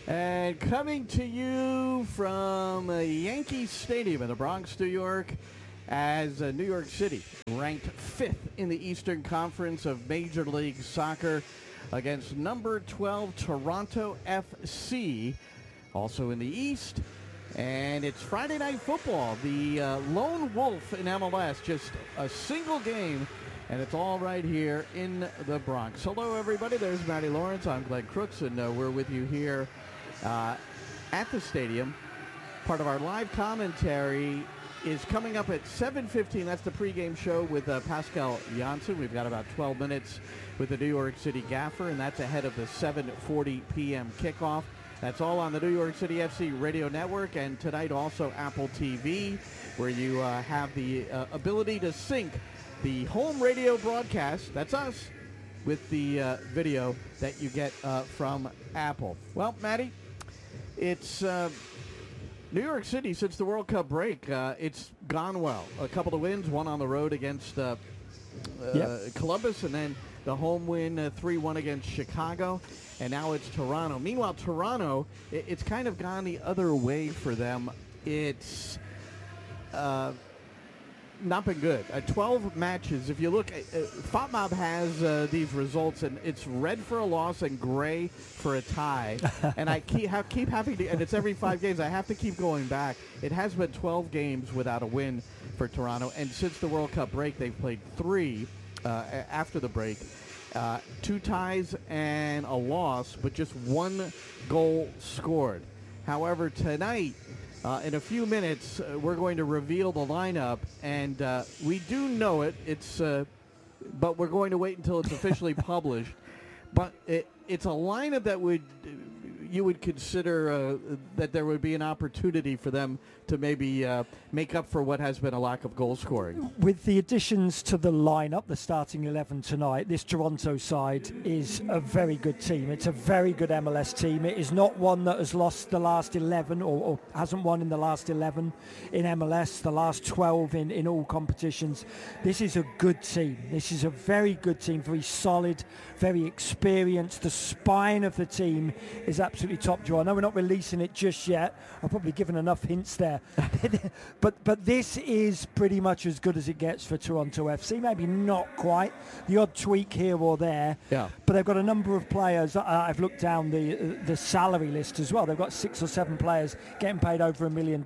And coming to you from Yankee Stadium in the Bronx, New York, as New York City ranked 5th in the Eastern Conference of Major League Soccer against number 12 Toronto FC, also in the East. And it's Friday Night Football, the lone wolf in MLS, just a single game, and it's all right here in the Bronx. Hello, everybody. There's Matty Lawrence. I'm Glenn Crooks, and we're with you here at the stadium. Part of our live commentary is coming up at 7:15. That's the pregame show with Pascal Janssen. We've got about 12 minutes with the New York City Gaffer, and that's ahead of the 7:40 p.m. kickoff. That's all on the New York City FC radio network, and tonight also Apple TV, where you have the ability to sync the home radio broadcast, that's us, with the video that you get from Apple. Well, Matty, it's New York City since the World Cup break. It's gone well. A couple of wins, one on the road against Columbus, and then the home win 3-1 against Chicago, and now it's Toronto. Meanwhile, Toronto, it's kind of gone the other way for them. It's not been good. 12 matches. If you look, FOTMob has these results, and it's red for a loss and gray for a tie. And I keep having to, and it's every 5 games. I have to keep going back. It has been 12 games without a win for Toronto, and since the World Cup break, they've played 3 after the break. 2 ties and a loss, but just 1 goal scored. However, tonight, in a few minutes, we're going to reveal the lineup, and we do know it. It's, but we're going to wait until it's officially published. But it's a lineup that you would consider that there would be an opportunity for them to maybe make up for what has been a lack of goal scoring. With the additions to the lineup, the starting 11 tonight, this Toronto side is a very good team. It's a very good MLS team. It is not one that has lost the last 11 or hasn't won in the last 11 in MLS, the last 12 in all competitions. This is a good team. This is a very good team, very solid, very experienced. The spine of the team is absolutely top drawer. I know we're not releasing it just yet. I've probably given enough hints there. but this is pretty much as good as it gets for Toronto FC. Maybe not quite. The odd tweak here or there. Yeah. But they've got a number of players. I've looked down the salary list as well. They've got 6 or 7 players getting paid over $1 million.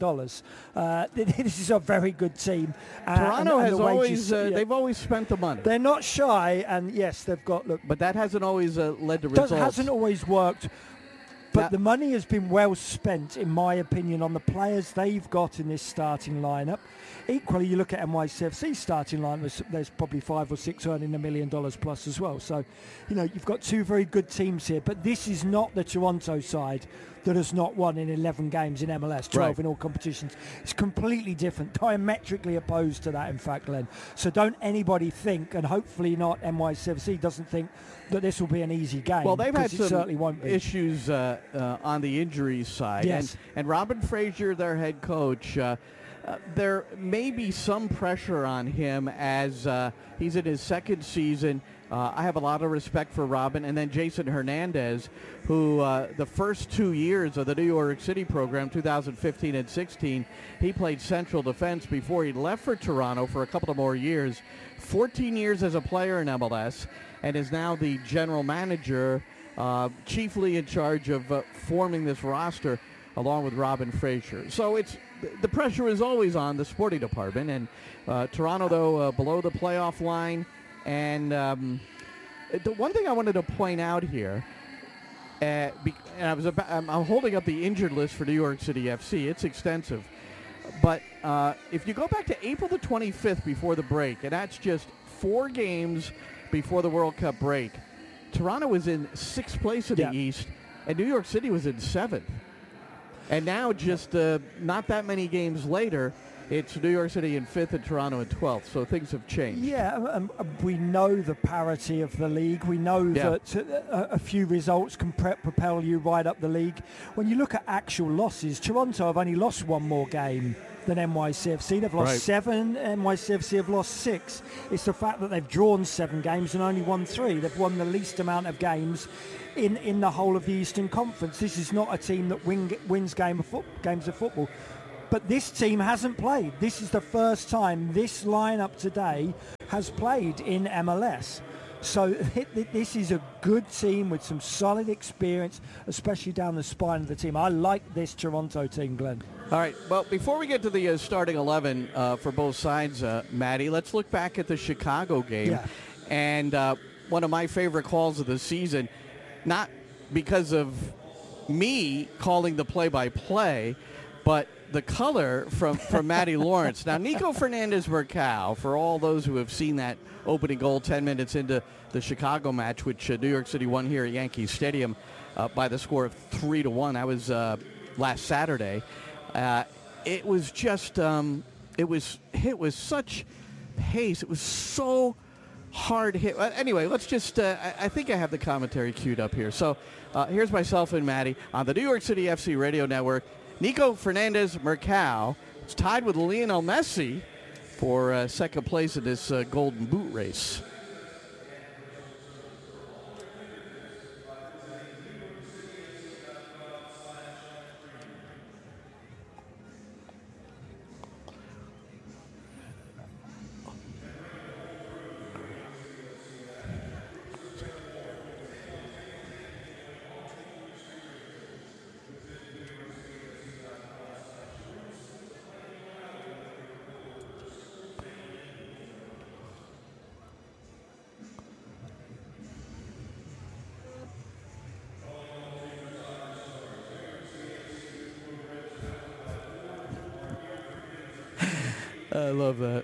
This is a very good team. Toronto has always, they've always spent the money. They're not shy, and yes, they've got, look. But that hasn't always led to results. It hasn't always worked. But the money has been well spent, in my opinion, on the players they've got in this starting lineup. Equally, you look at NYCFC's starting lineup, there's probably 5 or 6 earning $1 million plus as well. So, you've got 2 very good teams here. But this is not the Toronto side that has not won in 11 games in MLS, 12 in all competitions. It's completely different, diametrically opposed to that, in fact, Glenn. So don't anybody think, and hopefully not NYCFC doesn't think, that this will be an easy game. Well, they've had some issues on the injuries side. Yes. And Robin Fraser, their head coach, there may be some pressure on him as he's in his second season. I have a lot of respect for Robin. And then Jason Hernandez, who the first 2 years of the New York City program, 2015 and 16, he played central defense before he left for Toronto for a couple of more years. 14 years as a player in MLS, and is now the general manager, chiefly in charge of forming this roster along with Robin Fraser. So the pressure is always on the sporting department, and Toronto, though, below the playoff line. And the one thing I wanted to point out here, and I'm holding up the injured list for New York City FC. It's extensive. But if you go back to April the 25th before the break, and that's just 4 games before the World Cup break, Toronto was in 6th place in the East, and New York City was in 7th. And now, just not that many games later, it's New York City in 5th and Toronto in 12th, so things have changed. Yeah, we know the parity of the league. We know that a few results can propel you right up the league. When you look at actual losses, Toronto have only lost 1 more game than NYCFC. They've lost 7. NYCFC have lost 6. It's the fact that they've drawn 7 games and only won 3. They've won the least amount of games in the whole of the Eastern Conference. This is not a team that wins games of football. But this team hasn't played. This is the first time this lineup today has played in MLS. So this is a good team with some solid experience, especially down the spine of the team. I like this Toronto team, Glenn. All right. Well, before we get to the starting 11 for both sides, Maddie, let's look back at the Chicago game. Yeah. And one of my favorite calls of the season, not because of me calling the play-by-play, but the color from Matty Lawrence. Now, Nico Fernandez-Mercado, for all those who have seen that opening goal 10 minutes into the Chicago match, which New York City won here at Yankee Stadium by the score of 3-1. That was last Saturday. It was just, it was hit with such pace. It was so hard hit. Anyway, let's just, I think I have the commentary queued up here. So here's myself and Maddie on the New York City FC Radio Network. Nico Fernandez-Mercado is tied with Lionel Messi for second place in this Golden Boot race. I love that.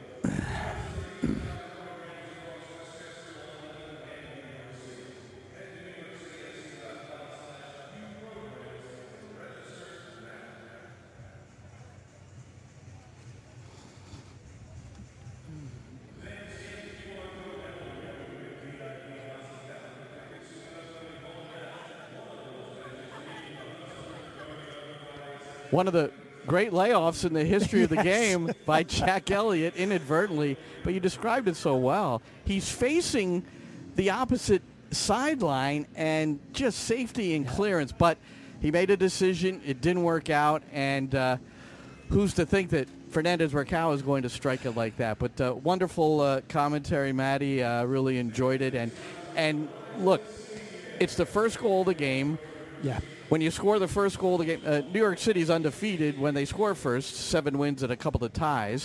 One of the great layoffs in the history of the game by Jack Elliott inadvertently, but you described it so well. He's facing the opposite sideline and just safety and clearance, but he made a decision. It didn't work out, and who's to think that Fernandez-Mercado is going to strike it like that? But wonderful commentary, Maddie. Really enjoyed it. And look, it's the first goal of the game. Yeah. When you score the first goal of the game, New York City's undefeated when they score first, 7 wins and a couple of ties.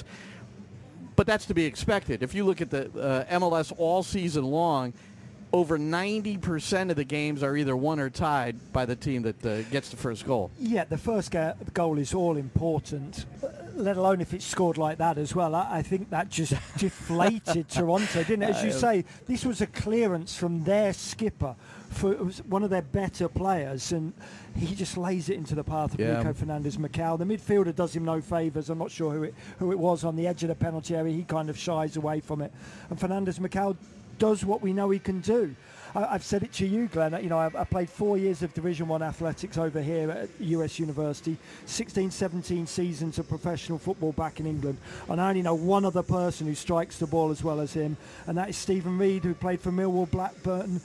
But that's to be expected. If you look at the MLS all season long, over 90% of the games are either won or tied by the team that gets the first goal. Yeah, the first goal is all important, let alone if it's scored like that as well. I think that just deflated Toronto, didn't it? As you say, this was a clearance from their skipper. It was one of their better players, and he just lays it into the path of Nico Fernandez-Mercado. The midfielder does him no favours. I'm not sure who it was on the edge of the penalty area. He kind of shies away from it. And Fernandez-Mercado does what we know he can do. I've said it to you, Glenn. You know, I played 4 years of Division 1 athletics over here at US University, 16, 17 seasons of professional football back in England. And I only know one other person who strikes the ball as well as him, and that is Stephen Reed, who played for Millwall, Blackburn,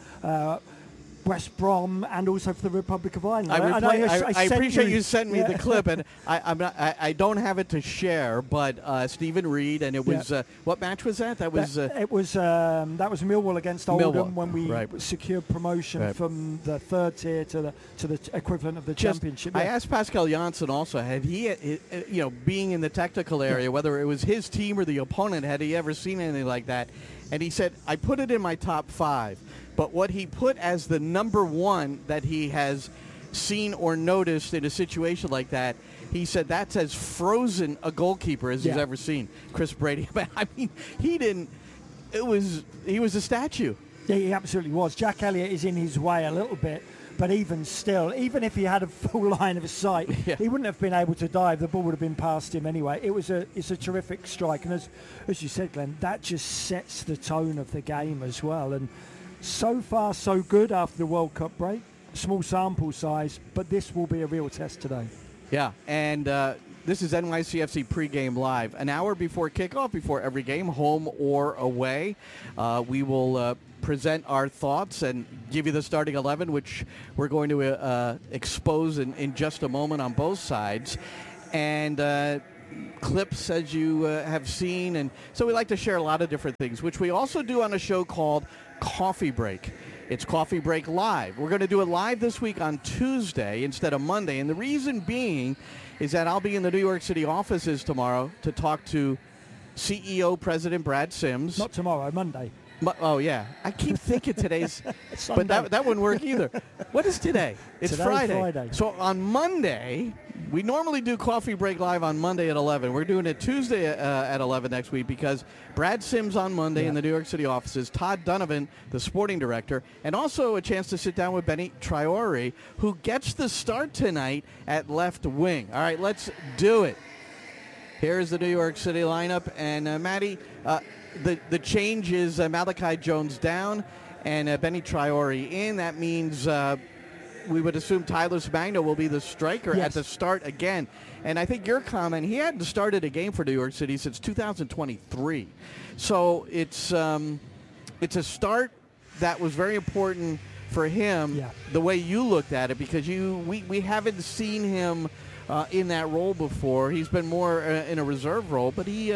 West Brom, and also for the Republic of Ireland. I appreciate you sent me the clip, and I don't have it to share. But Stephen Reed, and it was what match was that? That was that was Millwall against Oldham when we secured promotion from the third tier to the equivalent of the championship. I asked Pascal Janssen also, had he, being in the technical area, whether it was his team or the opponent, had he ever seen anything like that? And he said, I put it in my top 5. But what he put as the number 1 that he has seen or noticed in a situation like that, he said that's as frozen a goalkeeper as he's ever seen. Chris Brady. I mean, he was a statue. Yeah, he absolutely was. Jack Elliott is in his way a little bit, but even still, even if he had a full line of sight, he wouldn't have been able to dive. The ball would have been past him anyway. It's a terrific strike, and as you said, Glenn, that just sets the tone of the game as well. And so far, so good after the World Cup break. Small sample size, but this will be a real test today. Yeah, and this is NYCFC pregame live. An hour before kickoff, before every game, home or away, we will present our thoughts and give you the starting 11, which we're going to expose in just a moment on both sides. And clips, as you have seen. And so we like to share a lot of different things, which we also do on a show called Coffee Break. It's Coffee Break Live. We're going to do it live this week on Tuesday instead of Monday. And the reason being is that I'll be in the New York City offices tomorrow to talk to CEO President Brad Sims. Not tomorrow, Monday. Oh, yeah. I keep thinking today's, but that wouldn't work either. What is today? It's Today's Friday. So on Monday, we normally do Coffee Break Live on Monday at 11. We're doing it Tuesday at 11 next week because Brad Sims on Monday in the New York City offices, Todd Donovan, the sporting director, and also a chance to sit down with Benny Traore, who gets the start tonight at left wing. All right, let's do it. Here's the New York City lineup. And, Maddie, the change is Malachi Jones down and Benny Traore in. That means we would assume Tylus Magno will be the striker at the start again. And I think your comment, he hadn't started a game for New York City since 2023. So it's a start that was very important for him, the way you looked at it, because we haven't seen him in that role before. He's been more in a reserve role, but he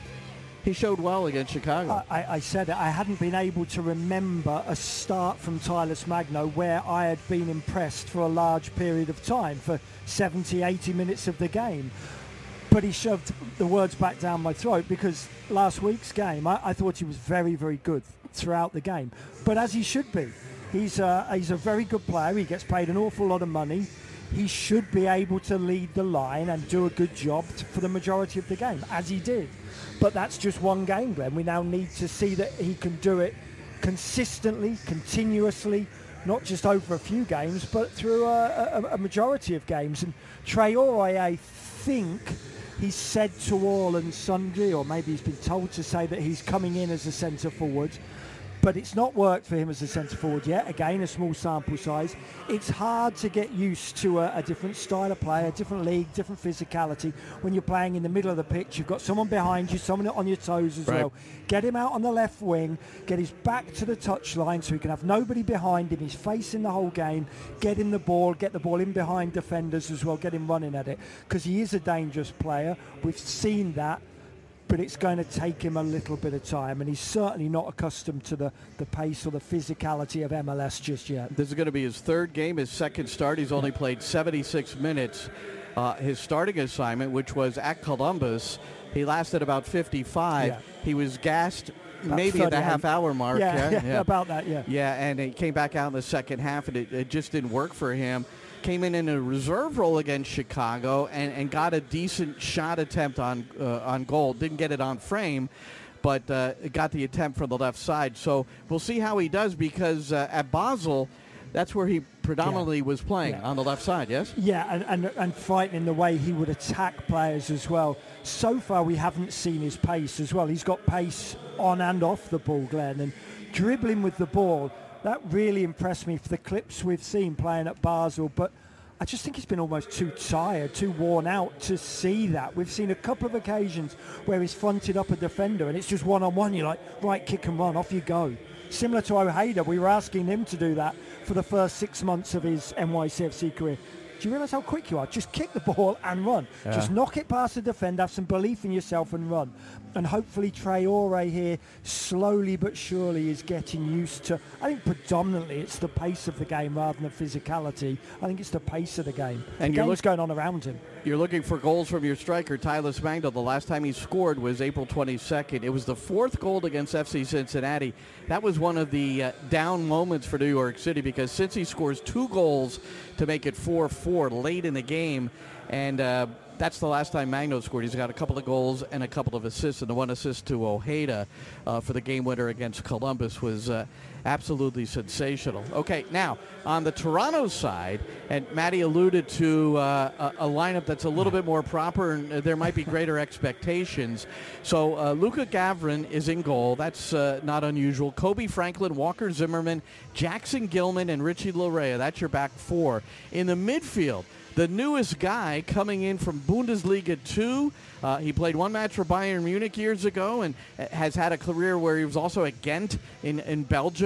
showed well against Chicago. I said it. I hadn't been able to remember a start from Tylus Magno where I had been impressed for a large period of time, for 70, 80 minutes of the game. But he shoved the words back down my throat because last week's game, I thought he was very, very good throughout the game. But as he should be. He's a very good player. He gets paid an awful lot of money. He should be able to lead the line and do a good job for the majority of the game, as he did. But that's just one game, Glenn. We now need to see that he can do it consistently, continuously, not just over a few games, but through a majority of games. And Traore, I think he's said to all and sundry, or maybe he's been told to say that he's coming in as a centre forward. But it's not worked for him as a centre forward yet. Again, a small sample size. It's hard to get used to a different style of play, a different league, different physicality. When you're playing in the middle of the pitch, you've got someone behind you, someone on your toes as well. Get him out on the left wing, get his back to the touchline so he can have nobody behind him. He's facing the whole game. Get him the ball, get the ball in behind defenders as well, get him running at it. Because he is a dangerous player. We've seen that. But it's going to take him a little bit of time, and he's certainly not accustomed to the pace or the physicality of MLS just yet. This is going to be his third game, his second start. He's only played 76 minutes. His starting assignment, which was at Columbus, he lasted about 55. Yeah. He was gassed about maybe at the half-hour mark. Yeah, about that, yeah. Yeah, and he came back out in the second half, and it just didn't work for him. Came in a reserve role against Chicago and got a decent shot attempt on goal. Didn't get it on frame, but got the attempt from the left side. So we'll see how he does because at Basel, that's where he predominantly was playing, on the left side, yes? Yeah, and frightening the way he would attack players as well. So far, we haven't seen his pace as well. He's got pace on and off the ball, Glenn, and dribbling with the ball. That really impressed me for the clips we've seen playing at Basel, but I just think he's been almost too tired, too worn out to see that. We've seen a couple of occasions where he's fronted up a defender and it's just one-on-one. You're like, right, kick and run, off you go. Similar to Ojeda, we were asking him to do that for the first 6 months of his NYCFC career. Do you realise how quick you are? Just kick the ball and run. Yeah. Just knock it past the defender, have some belief in yourself and run. And hopefully Traore here, slowly but surely, is getting used to, I think predominantly it's the pace of the game rather than physicality. I think it's the pace of the game. And the game's going on around him. You're looking for goals from your striker, Tylus Magno. The last time he scored was April 22nd. It was the fourth goal against FC Cincinnati. That was one of the down moments for New York City because since he scores 2 goals to make it 4-4 late in the game, and that's the last time Magno scored. He's got a couple of goals and a couple of assists, and the one assist to Ojeda for the game winner against Columbus was absolutely sensational. Okay, now, on the Toronto side, and Matty alluded to a lineup that's a little bit more proper, and there might be greater expectations. So Luka Gavrin is in goal. That's not unusual. Kobe Franklin, Walker Zimmerman, Jackson Gilman, and Richie Laryea. That's your back 4. In the midfield, the newest guy coming in from Bundesliga 2. He played one match for Bayern Munich years ago and has had a career where he was also at Ghent in Belgium.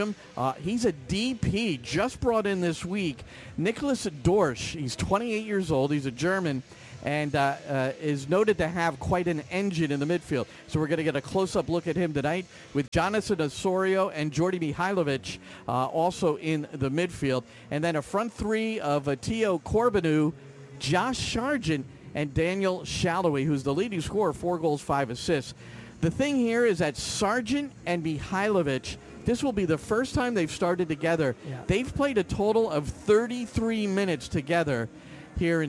Belgium. He's a DP just brought in this week. Nicholas Dorsch, he's 28 years old. He's a German and is noted to have quite an engine in the midfield. So we're going to get a close-up look at him tonight with Jonathan Osorio and Jordi Mihailovic also in the midfield. And then a front three of Teo Corbinu, Josh Sargent, and Daniel Shallowy, who's the leading scorer, 4 goals, 5 assists. The thing here is that Sargent and Mihailovic, this will be the first time they've started together. Yeah. They've played a total of 33 minutes together here in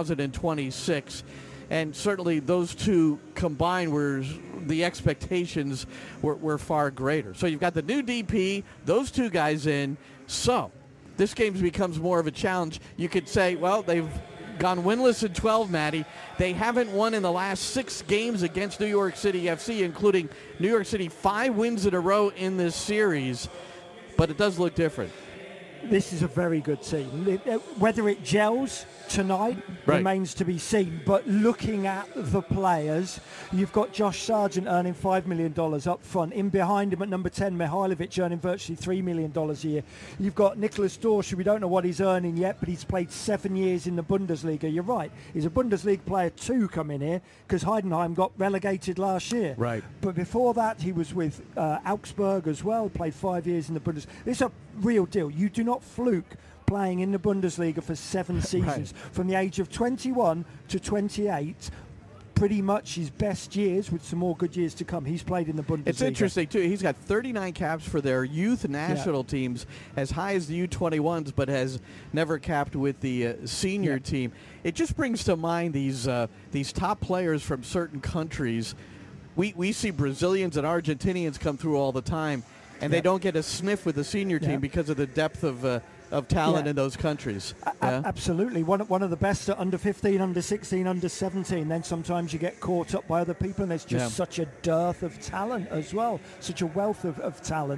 2026. And certainly those two combined were the expectations were far greater. So you've got the new DP, those two guys in. So this game becomes more of a challenge. You could say, well, they've gone winless in 12, Maddie. They haven't won in the last 6 games against New York City FC, including New York City 5 wins in a row in this series. But it does look different. This is a very good team. Whether it gels tonight remains to be seen. But looking at the players, you've got Josh Sargent earning $5 million up front. In behind him at number 10, Mihailovic earning virtually $3 million a year. You've got Nicholas Dorsch, who we don't know what he's earning yet, but he's played 7 years in the Bundesliga. You're right. He's a Bundesliga player too coming here because Heidenheim got relegated last year. Right. But before that, he was with Augsburg as well, played 5 years in the Bundesliga. It's a real deal. You do not fluke playing in the Bundesliga for 7 seasons. From the age of 21 to 28, pretty much his best years with some more good years to come. He's played in the Bundesliga. It's interesting, too. He's got 39 caps for their youth national teams, as high as the U21s, but has never capped with the senior team. It just brings to mind these top players from certain countries. We see Brazilians and Argentinians come through all the time, and they don't get a sniff with the senior team because of the depth of talent in those countries. Absolutely. One of the best at under 15, under 16, under 17. Then sometimes you get caught up by other people, and there's just such a dearth of talent as well, such a wealth of talent.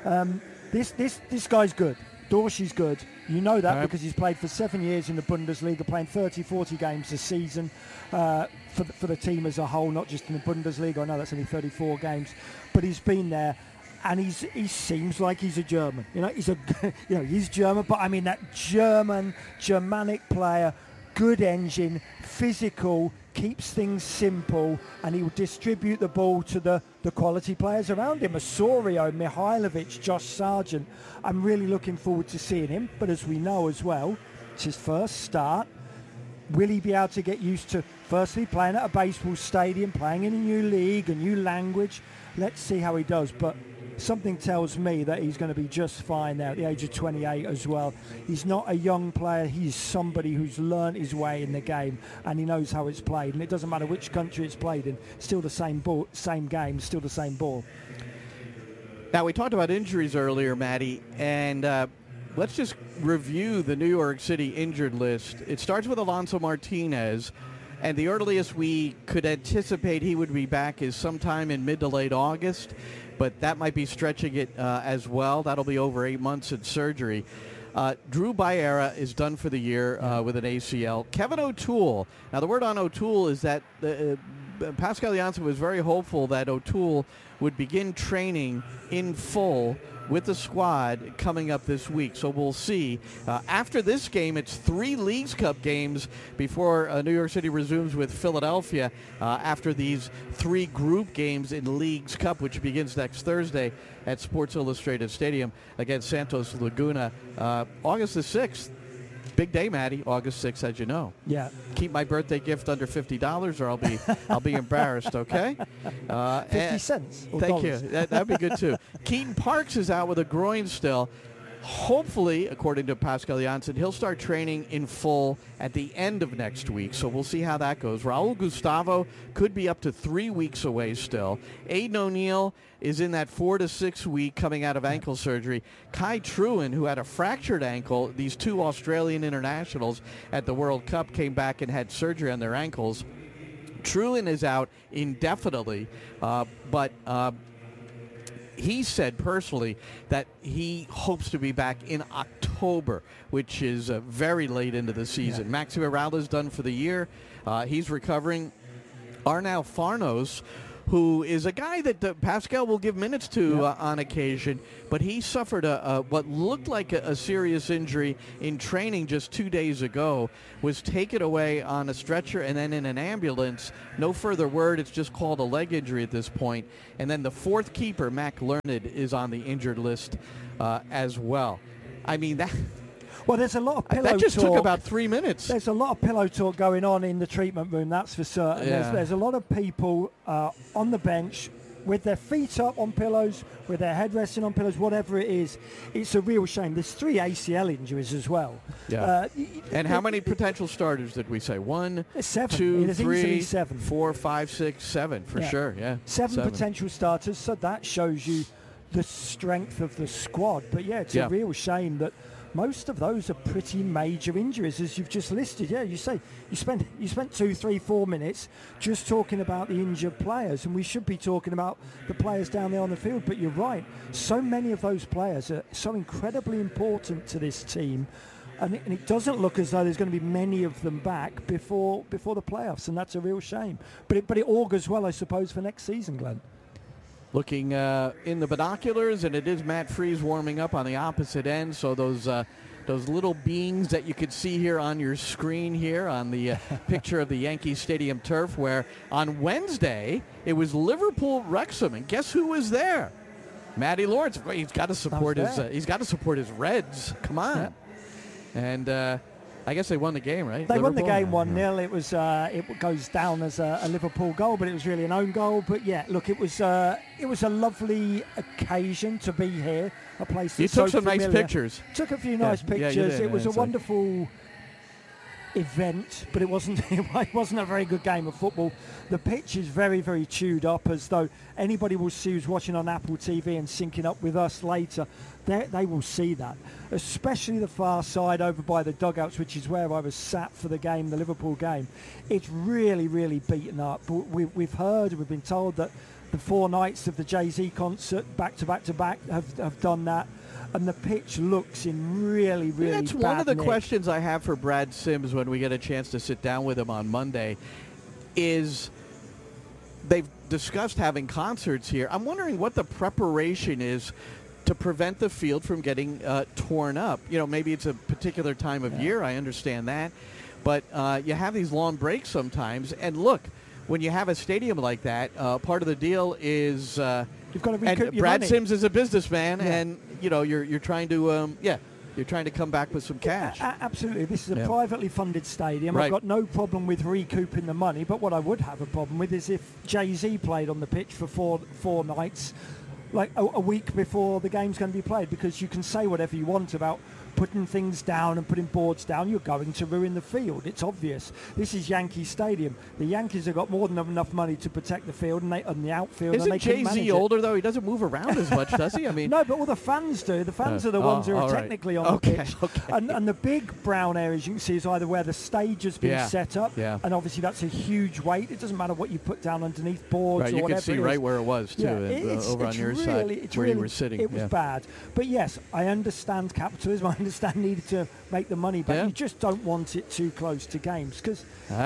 This guy's good. Dorsch is good. You know that because he's played for 7 years in the Bundesliga, playing 30, 40 games a season for the team as a whole, not just in the Bundesliga. I know that's only 34 games, but he's been there. And he seems like he's a German. He's German, but I mean that Germanic player, good engine, physical, keeps things simple, and he will distribute the ball to the quality players around him. Osorio, Mihailovic, Josh Sargent. I'm really looking forward to seeing him. But as we know as well, it's his first start. Will he be able to get used to, firstly, playing at a baseball stadium, playing in a new league, a new language? Let's see how he does. But something tells me that he's going to be just fine there at the age of 28 as well. He's not a young player. He's somebody who's learned his way in the game, and he knows how it's played. And it doesn't matter which country it's played in. Still the same ball, same game, still the same ball. Now, we talked about injuries earlier, Maddie, and let's just review the New York City injured list. It starts with Alonso Martinez, and the earliest we could anticipate he would be back is sometime in mid to late August. But that might be stretching it as well. That'll be over 8 months in surgery. Drew Baera is done for the year with an ACL. Kevin O'Toole. Now, the word on O'Toole is that Pascal Janssen was very hopeful that O'Toole would begin training in full with the squad coming up this week. So we'll see. After this game, it's 3 Leagues Cup games before New York City resumes with Philadelphia after these 3 group games in Leagues Cup, which begins next Thursday at Sports Illustrated Stadium against Santos Laguna. August the 6th. Big day, Maddie. August 6th, as you know. Yeah. Keep my birthday gift under $50, or I'll be embarrassed. Okay. 50 cents. Thank you. That'd be good too. Keaton Parks is out with a groin still. Hopefully, according to Pascal Janssen, he'll start training in full at the end of next week, so we'll see how that goes. Raul Gustavo could be up to 3 weeks away still. Aiden O'Neill is in that 4 to 6 week coming out of ankle surgery. Kai Truen, who had a fractured ankle, these 2 Australian internationals at the World Cup came back and had surgery on their ankles. Truen is out indefinitely, but he said personally that he hopes to be back in October, which is very late into the season. Maxi Morales done for the year. He's recovering. Arnau Farnos, who is a guy that Pascal will give minutes to on occasion, but he suffered what looked like a serious injury in training just 2 days ago, was taken away on a stretcher and then in an ambulance. No further word. It's just called a leg injury at this point. And then the fourth keeper, Mac Learned, is on the injured list as well. I mean, that... Well, there's a lot of pillow talk. That just took about 3 minutes. There's a lot of pillow talk going on in the treatment room, that's for certain. Yeah. There's a lot of people on the bench with their feet up on pillows, with their head resting on pillows, whatever it is. It's a real shame. There's 3 ACL injuries as well. Yeah. And how many potential starters did we say? 1, 7. 2, There's 3, easily 7. 4, 5, 6, 7 for sure. Yeah. 7 potential starters. So that shows you the strength of the squad. But it's a real shame that most of those are pretty major injuries, as you've just listed. Yeah, you say you spent 2, 3, 4 minutes just talking about the injured players, and we should be talking about the players down there on the field. But you're right, so many of those players are so incredibly important to this team, and it doesn't look as though there's going to be many of them back before the playoffs, and that's a real shame. But it augurs well, I suppose, for next season, Glenn. Looking in the binoculars, and it is Matt Freese warming up on the opposite end. So those little beings that you could see here on your screen here on the picture of the Yankee Stadium turf, where on Wednesday it was Liverpool-Wrexham, and guess who was there? Matty Lawrence. He's got to support his Reds. Come on, and. I guess they won the game, right? They won the game 1-0. It was it goes down as a Liverpool goal, but it was really an own goal. But look, it was a lovely occasion to be here. A place that's you took so some familiar. nice pictures. Took a few nice pictures. Yeah, you did, it was a wonderful event, but it wasn't a very good game of football. The pitch is very, very chewed up, as though anybody will see who's watching on Apple TV and syncing up with us later. They will see that, especially the far side over by the dugouts, which is where I was sat for the game, the Liverpool game. It's really, really beaten up. We've been told that the 4 nights of the Jay-Z concert, back to back, have done that. And the pitch looks in really, really That's bad one of the nick. questions I have for Brad Sims when we get a chance to sit down with him on Monday is they've discussed having concerts here. I'm wondering what the preparation is to prevent the field from getting torn up. Maybe it's a particular time of year. I understand that. But you have these long breaks sometimes. And look, when you have a stadium like that, part of the deal is you've got to recoup your Brad money. Sims is a businessman, and you're trying to you're trying to come back with some cash. Absolutely. This is a privately funded stadium. Right. I've got no problem with recouping the money, but what I would have a problem with is if Jay-Z played on the pitch for four nights, like a week before the game's going to be played, because you can say whatever you want about putting things down and putting boards down. You're going to ruin the field. It's obvious. This is Yankee Stadium. The Yankees have got more than enough money to protect the field and the outfield. Isn't and they can manage Jay-Z it. older, though? He doesn't move around as much, does he? I mean, no, but all the fans do. The fans are the ones who are technically on the pitch. Okay. And the big brown areas you can see is either where the stage has been set up, and obviously that's a huge weight. It doesn't matter what you put down underneath boards or whatever. You can see right where it was, too, over on your side, where you were sitting. It was bad. But yes, I understand capitalism. I understand needing to make the money back. You just don't want it too close to games, because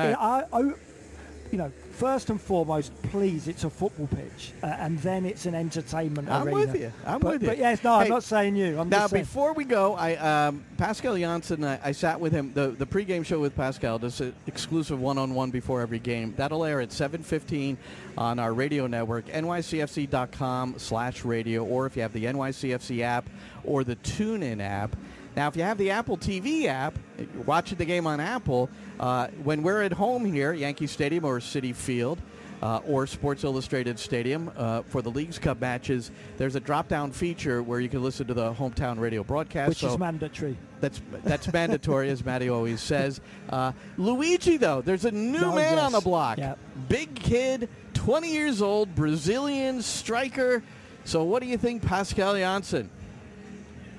first and foremost, please, it's a football pitch, and then it's an entertainment arena. I'm with you. But yes, no, I'm not saying you. Now, before we go, Pascal Janssen, I sat with him, the pregame show with Pascal, this exclusive one-on-one before every game. That'll air at 7:15 on our radio network, nycfc.com/radio, or if you have the NYCFC app or the TuneIn app. Now, if you have the Apple TV app, you're watching the game on Apple, when we're at home here, Yankee Stadium or Citi Field or Sports Illustrated Stadium for the Leagues Cup matches, there's a drop-down feature where you can listen to the hometown radio broadcast. Which is mandatory. That's mandatory, as Matty always says. Luigi, though, there's a new man on the block. Yep. Big kid, 20 years old, Brazilian striker. So what do you think, Pascal Janssen?